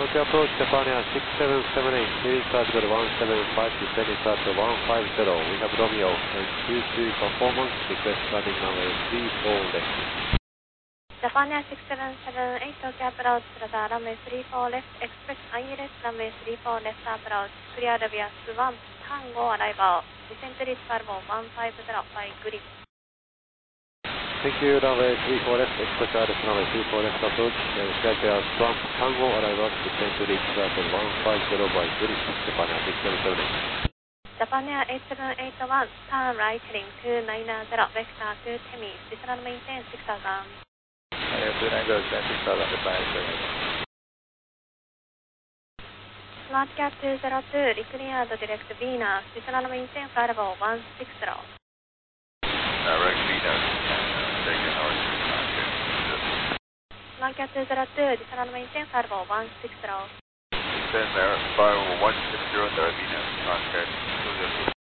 Tokyo approach Japan Air 6778, clearing start good 175, descending start to 150. We have Romeo and 23 performance, request landing runway 34 left. Japan Air 6778, Tokyo approach radar runway 34 left, expect ILS runway 34 left approach, clear Devias 1, Tango arrival, descent reach Bravo 150 by grid. Thank you, runway 34 left, expect ILS runway 34 left approach, clear Devias 1, Tango arrival, descent reach Bravo 150 by grid, Japan Air 6778. Japan Air 8781, turn right heading 290, vector to Temis, descent maintain 6000. Air 290, descent 6000, Japan Air 8781. SmartCat 202, recleared direct Venus, descent maintain flight level 160. Direct Venus, taking north. SmartCat 202, descent maintain flight level 160. Descend there, flight level 160, direct Venus, contact